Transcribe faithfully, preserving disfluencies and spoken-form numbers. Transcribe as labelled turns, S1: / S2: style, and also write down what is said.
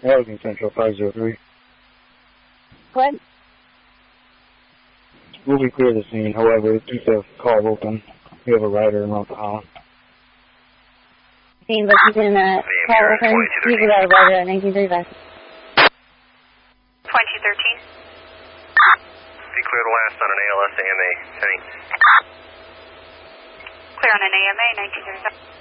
S1: Arlington Central five zero three.
S2: What?
S1: We'll be clear the scene, however, keep the call open. We have a rider in Mount Holland.
S2: Scene, but keep in uh, call open. He's without a rider at nineteen thirty-five.
S3: twenty-two thirteen.
S4: Be clear the last on an A L S A M A. Penny.
S3: Clear on an A M A, nineteen thirty-five.